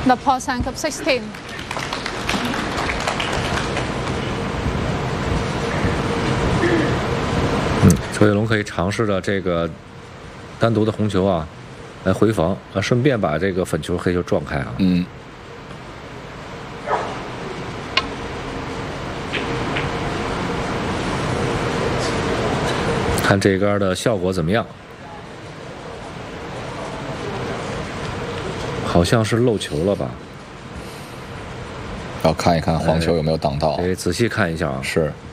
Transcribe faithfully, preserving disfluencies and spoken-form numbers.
The Paulson Cup sixteen。 嗯，周跃龙可以尝试着这个单独的红球啊，来回防啊，顺便把这个粉球黑球撞开啊。 嗯。 看这杆的效果怎么样？好像是漏球了吧？ 要看一看黄球有没有挡到。 得仔细看一下啊。 是。